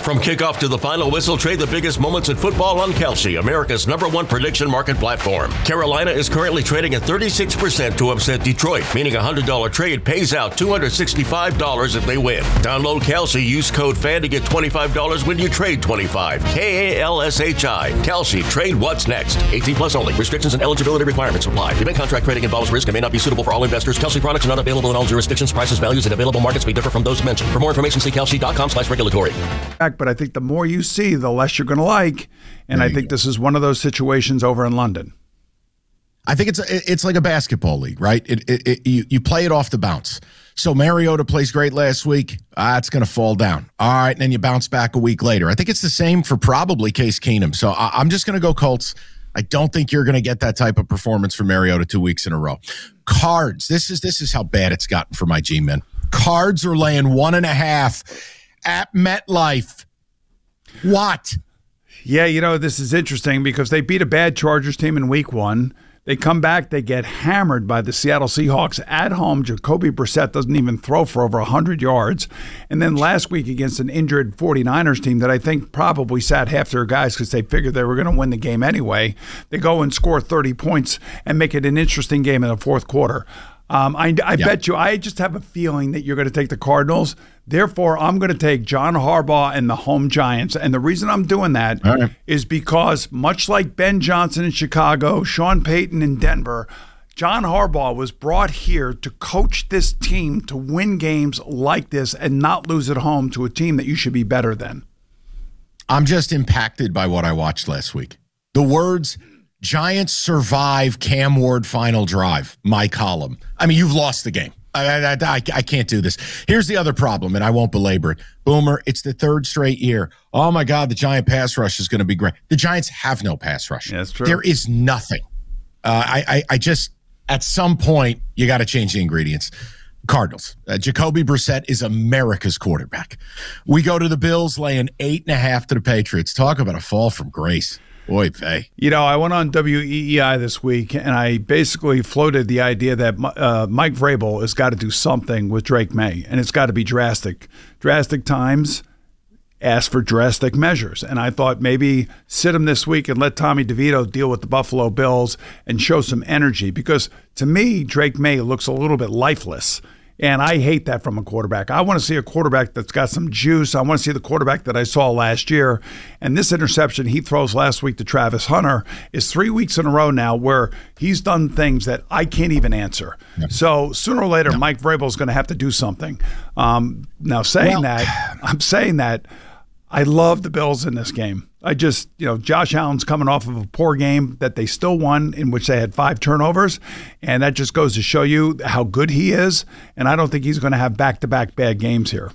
From kickoff to the final whistle, trade the biggest moments in football on Kalshi, America's #1 prediction market platform. Carolina is currently trading at 36% to upset Detroit, meaning a $100 trade pays out $265 if they win. Download Kalshi, use code FAN to get $25 when you trade 25. KALSHI. Kalshi. Trade what's next. 18 plus only. Restrictions and eligibility requirements apply. Event contract trading involves risk and may not be suitable for all investors. Kalshi products are not available in all jurisdictions. Prices, values, and available markets may differ from those mentioned. For more information, see kalshi.com/regulatory. But I think the more you see, the less you're going to like. And I think this is one of those situations over in London. I think it's like a basketball league, right? You play it off the bounce. So Mariota plays great last week. It's going to fall down. All right, and then you bounce back a week later. I think it's the same for probably Case Keenum. So I'm just going to go Colts. I don't think you're going to get that type of performance from Mariota 2 weeks in a row. Cards. This is how bad it's gotten for my G-men. Cards are laying 1.5 at MetLife. What? Yeah, this is interesting because they beat a bad Chargers team in week 1. They come back, they get hammered by the Seattle Seahawks at home. Jacoby Brissett doesn't even throw for over 100 yards. And then last week against an injured 49ers team that I think probably sat half their guys because they figured they were going to win the game anyway, they go and score 30 points and make it an interesting game in the fourth quarter. I bet you, I just have a feeling that you're going to take the Cardinals. Therefore, I'm going to take John Harbaugh and the home Giants. And the reason I'm doing that is because much like Ben Johnson in Chicago, Sean Payton in Denver, John Harbaugh was brought here to coach this team to win games like this and not lose at home to a team that you should be better than. I'm just impacted by what I watched last week. The words Giants survive Cam Ward final drive, my column. I mean, you've lost the game. I can't do this. Here's the other problem, and I won't belabor it. Boomer, it's the third straight year. Oh, my God, the Giant pass rush is going to be great. The Giants have no pass rush. Yeah, that's true. There is nothing. I just, at some point, you got to change the ingredients. Cardinals. Jacoby Brissett is America's quarterback. We go to the Bills, laying 8.5 to the Patriots. Talk about a fall from grace. Boy, Faye. I went on WEEI this week, and I basically floated the idea that Mike Vrabel has got to do something with Drake May, and it's got to be drastic. Drastic times ask for drastic measures. And I thought maybe sit him this week and let Tommy DeVito deal with the Buffalo Bills and show some energy, because to me, Drake May looks a little bit lifeless. And I hate that from a quarterback. I want to see a quarterback that's got some juice. I want to see the quarterback that I saw last year. And this interception he throws last week to Travis Hunter is 3 weeks in a row now where he's done things that I can't even answer. Yep. So sooner or later, Mike Vrabel is going to have to do something. Now, I'm saying that I love the Bills in this game. I just, Josh Allen's coming off of a poor game that they still won, in which they had 5 turnovers, and that just goes to show you how good he is, and I don't think he's going to have back-to-back bad games here.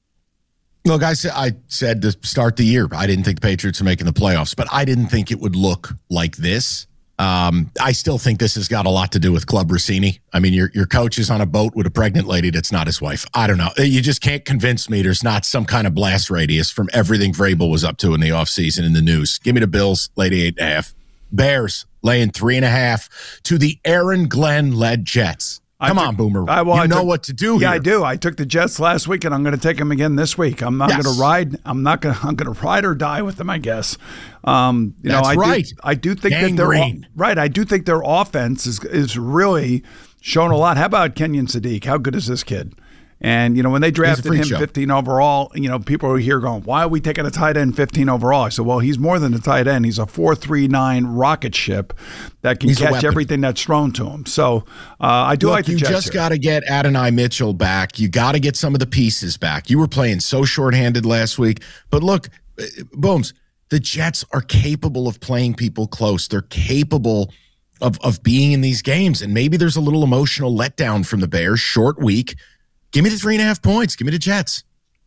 Look, I said to start the year, I didn't think the Patriots are making the playoffs, but I didn't think it would look like this. I still think this has got a lot to do with Club Rossini. I mean, your coach is on a boat with a pregnant lady that's not his wife. I don't know. You just can't convince me there's not some kind of blast radius from everything Vrabel was up to in the offseason in the news. Give me the Bills, lady 8.5. Bears laying 3.5 to the Aaron Glenn-led Jets. Come on, Boomer. You know what to do here. Yeah, I do. I took the Jets last week, and I'm going to take them again this week. I'm not going to ride. I'm going to ride or die with them, I guess. That's right. I do think that they're I do think their offense is really shown a lot. How about Kenyon Sadiq? How good is this kid? And, when they drafted him 15 overall, people are here going, why are we taking a tight end 15 overall? I said, well, he's more than a tight end. He's a 4.39 rocket ship that can catch everything that's thrown to him. So I do like the Jets. You just got to get Adonai Mitchell back. You got to get some of the pieces back. You were playing so shorthanded last week. But look, Booms, the Jets are capable of playing people close. They're capable of being in these games. And maybe there's a little emotional letdown from the Bears. Short week. Give me the 3.5 points. Give me the Jets.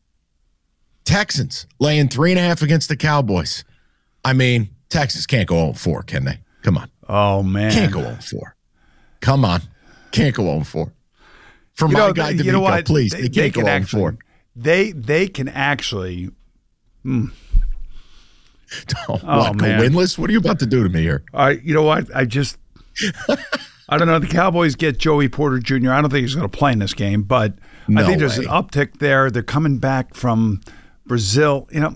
Texans laying 3.5 against the Cowboys. I mean, Texas can't go 0-4, can they? Come on. Oh, man. Can't go 0-4. Come on. Can't go 0-4. For my guy, D'Amico, please. They can't go 0-4. They can actually. Man. Go winless? What are you about to do to me here? You know what? I don't know. The Cowboys get Joey Porter Jr. I don't think he's going to play in this game, but I think there's an uptick there. They're coming back from Brazil.